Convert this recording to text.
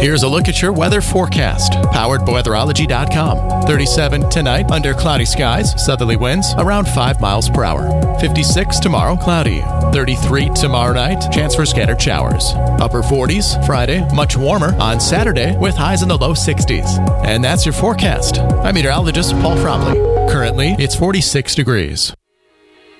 Here's a look at your weather forecast, powered by weatherology.com. 37 tonight, under cloudy skies, southerly winds around 5 miles per hour. 56 tomorrow, cloudy. 33 tomorrow night, chance for scattered showers. Upper 40s Friday, much warmer on Saturday with highs in the low 60s. And that's your forecast. I'm meteorologist Paul Fromley. Currently, it's 46 degrees.